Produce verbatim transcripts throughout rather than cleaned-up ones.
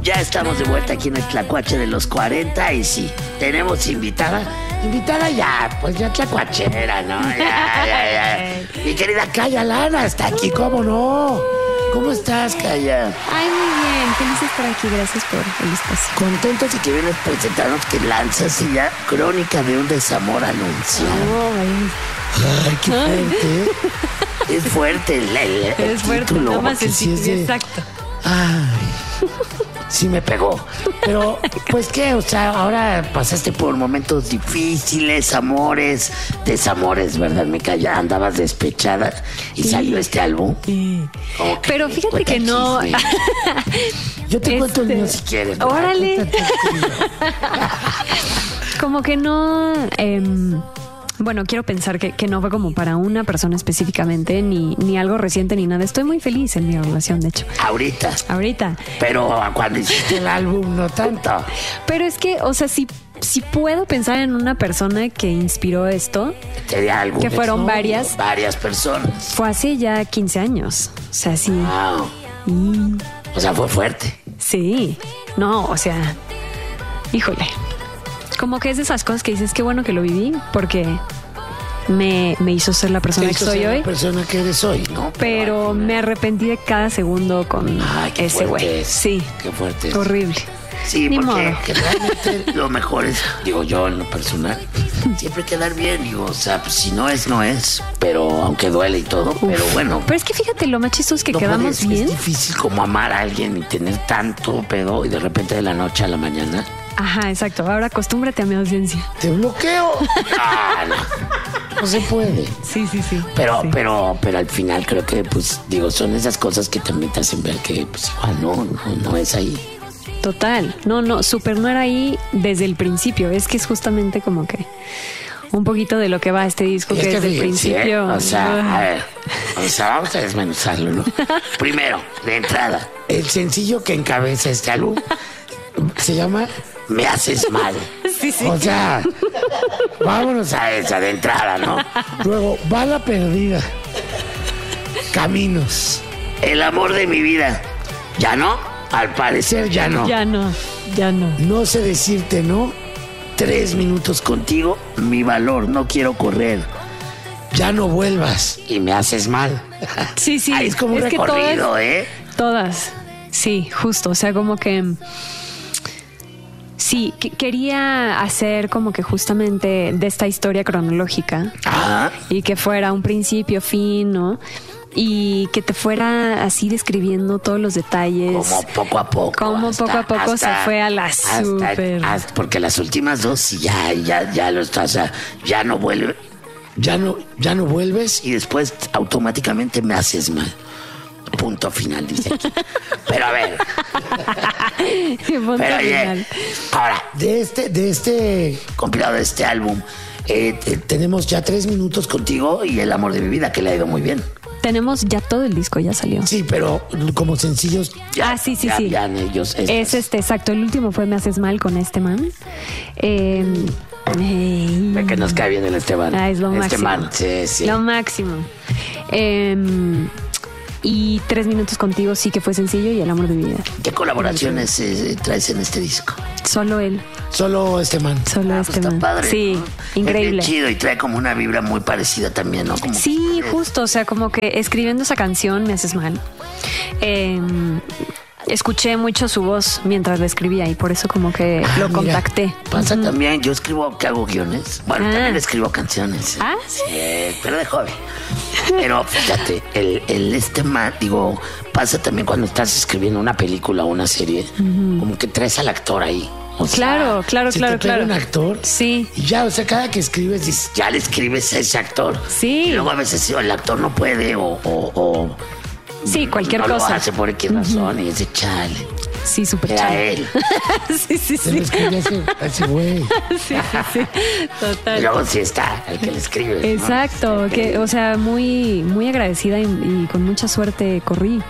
Ya estamos de vuelta aquí en el Tlacuache de los cuarenta y sí, tenemos invitada, invitada ya, pues ya tlacuachera, ¿no? Ya, ya, ya. Mi querida Kaya Lana está aquí, ¿cómo no? ¿Cómo estás, Kaya? Ay, muy bien, feliz de estar aquí, gracias por el espacio. Contentos de que vienes a presentarnos que lanzas ya Crónica de un desamor anunciado. Oh, ay, qué fuerte. Es fuerte el, el, el es fuerte, título. no más el sí título, de... exacto. Ay, sí me pegó. Pero, pues qué, o sea, ahora pasaste por momentos difíciles, amores, desamores, ¿verdad? Me calla, andabas despechada y sí. Salió este álbum. Sí. Okay. Pero fíjate que no. Yo te este... cuento el mío si quieres. ¿verdad? Órale. Como que no. Eh... Bueno, quiero pensar que, que no fue como para una persona específicamente, ni, ni algo reciente, ni nada. Estoy muy feliz en mi relación, de hecho. Ahorita. Ahorita. Pero cuando hiciste el álbum, no tanto. Pero es que, o sea, si, si puedo pensar en una persona que inspiró esto, algo que fueron no, varias. Varias personas. Fue hace ya quince años. O sea, sí. Wow. Y... O sea, fue fuerte. Sí. No, o sea, híjole. Como que es de esas cosas que dices, qué bueno que lo viví, porque me, me hizo ser la persona que soy hoy. La persona que eres hoy, ¿no? Pero, Pero me arrepentí de cada segundo con ay, qué ese güey. Es. Sí. Qué fuerte es. Horrible. Sí, Ni porque modo. Que realmente lo mejor es, digo yo en lo personal, siempre quedar bien, digo, o sea, pues si no es, no es, pero aunque duele y todo, Uf, pero bueno. Pero es que fíjate, lo más chistoso es que no quedamos puedes, bien. Es difícil como amar a alguien y tener tanto pedo y de repente de la noche a la mañana. Ajá, exacto. Ahora acostúmbrate a mi ausencia. ¿Te bloqueo? Ah, no. No se puede. Sí, sí, sí. Pero, sí. pero, pero al final creo que, pues, digo, son esas cosas que también te hacen ver que, pues, igual no, no, no es ahí. Total. No, no, súper no era ahí desde el principio. Es que es justamente como que un poquito de lo que va este disco, que, que desde el principio. ¿eh? O sea, a ver, o sea, vamos a desmenuzarlo, ¿no? Primero, de entrada, el sencillo que encabeza este álbum se llama Me Haces Mal. Sí, sí. O sea, vámonos a esa de entrada, ¿no? Luego, Bala Perdida, Caminos, El Amor de mi Vida. ¿Ya no? Al parecer ya no. Ya no, ya no. No sé decirte no. Tres minutos contigo, Mi Valor, No Quiero Correr. Ya no vuelvas y me haces mal. Sí, sí. Ahí es como un recorrido, todas, ¿eh? Todas. Sí, justo. O sea, como que... Sí, que quería hacer como que justamente de esta historia cronológica. Ajá. Y que fuera un principio, fin, ¿no? Y que te fuera así describiendo todos los detalles. Como poco a poco. Como hasta, poco a poco hasta, se fue a la hasta, super. Hasta, porque las últimas dos ya, ya, ya lo estás, ya, ya no vuelve, ya no, ya no vuelves y después automáticamente me haces mal. Punto final, dice aquí. Pero a ver. Punto Pero oye, final. Ahora, de este, de este compilado, de este álbum, eh, te, tenemos ya tres minutos contigo y El Amor de mi Vida, que le ha ido muy bien. Tenemos ya todo el disco, ya salió. Sí, pero como sencillos. Ya, ah, sí, sí, ya, sí. Ya ellos. Estos. Es este, exacto. El último fue Me Haces Mal con este man. Eh, eh, Ve que nos cae bien el Esteban. Ah, es lo este máximo. Man, sí, sí. Lo máximo. Eh, y Tres Minutos Contigo sí que fue sencillo y El Amor de mi Vida. ¿Qué colaboraciones eh, traes en este disco? Solo él. Solo este man. Solo ah, este pues man. Está padre, sí, ¿no? increíble. Es chido y trae como una vibra muy parecida también, ¿no? Como sí, que... justo, o sea, como que escribiendo esa canción Me Haces Mal. Eh, escuché mucho su voz mientras la escribía y por eso como que ah, lo mira, contacté. Pasa uh-huh. también, yo escribo, que hago guiones. Bueno, ah. también escribo canciones. Ah, sí, pero de joven. Pero fíjate, el, el este man, digo, pasa también cuando estás escribiendo una película o una serie, uh-huh. como que traes al actor ahí. O claro, sea, claro, si claro, te claro. un actor. Sí. Y ya, o sea, cada que escribes, dices, ya le escribes a ese actor. Sí. Y luego a veces el actor no puede o... o, o sí, cualquier no cosa. Lo hace por X razón uh-huh. y dice, chale. Sí, súper Era chale. él. sí, sí, Se sí. lo escribe a ese güey. sí, sí, sí. Total. Y luego sí está el que le escribe. Exacto. ¿No? Que, o sea, muy, muy agradecida y, y con mucha suerte corrí.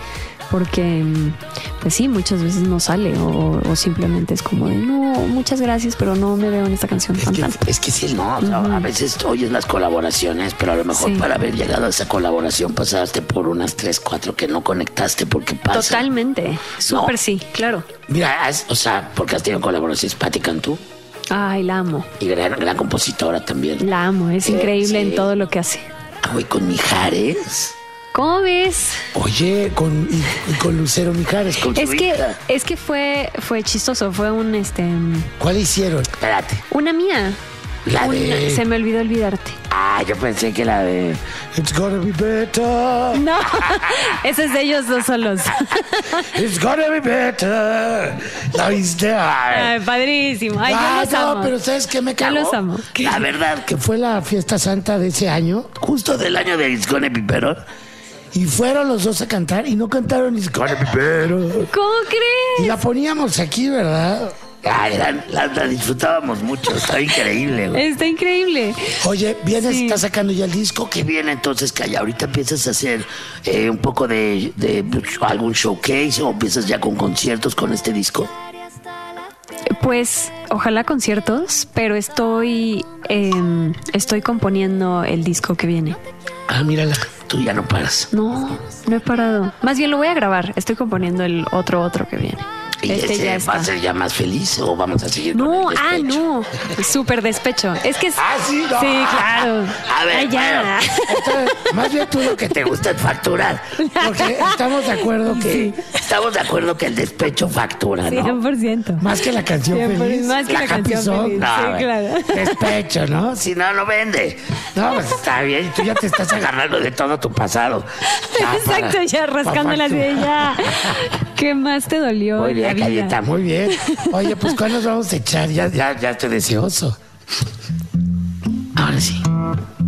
porque pues sí, muchas veces no sale o, o simplemente es como de no, muchas gracias, pero no me veo en esta canción. Es que, es que sí, no, o sea, uh-huh. a veces oyes las colaboraciones, pero a lo mejor sí. para haber llegado a esa colaboración pasaste por unas tres, cuatro que no conectaste porque pasa. Totalmente, súper no. sí, claro. Mira, has, o sea, porque has tenido colaboraciones, Patti Cantú. Ay, la amo. Y gran, gran compositora también. La amo, es eh, increíble sí. en todo lo que hace. Ah, güey, con Mijares. ¿Cómo ves? Oye, con, y, y con Lucero Mijares, con es su que hija. Es que fue, fue chistoso, fue un este. ¿Cuál hicieron? Espérate. Una mía. La una, de... Se me olvidó olvidarte. Ah, yo pensé que la de It's gonna be better. No, ese es de ellos dos solos. It's gonna be better. La viste. Ay, padrísimo. Ay, ah, yo los no, amo. Pero ¿sabes qué me cagó? Yo los amo. La verdad que fue la fiesta santa de ese año, justo del año de It's gonna be better. Y fueron los dos a cantar y no cantaron It's gonna be better. ¿Cómo crees? Y la poníamos aquí, ¿verdad? Ay, la, la, la disfrutábamos mucho, está increíble, güey. Está increíble. Oye, vienes, sí. estás sacando ya el disco, que viene entonces, que ahorita empiezas a hacer eh, un poco de, de algún showcase o empiezas ya con conciertos con este disco. Pues ojalá conciertos, pero estoy eh, estoy componiendo el disco que viene. Ah, mírala, tú ya no paras. No, no he parado. Más bien lo voy a grabar, estoy componiendo el otro otro que viene. ¿Y este ese ya va a ser ya más feliz o vamos a seguir no, con el despecho? Ah, no, súper despecho. Es que es... Ah, sí, no. Sí, claro. A ver, Ay, ya. Bueno, entonces, más bien tú lo que te gusta es facturar. Porque estamos de acuerdo que sí. estamos de acuerdo que el despecho factura, ¿no? cien por ciento. Más que la canción cien por ciento feliz. Más que la, la canción song, feliz. No, sí, claro. Despecho, ¿no? Si no, no vende. No, pues está bien. Tú ya te estás agarrando de todo tu pasado. Ya, Exacto, para, ya rascando las de ella. ¿Qué más te dolió? Muy bien, Cayeta, muy bien. Oye, pues ¿cuándo nos vamos a echar? Ya, ya, ya estoy deseoso. Ahora sí.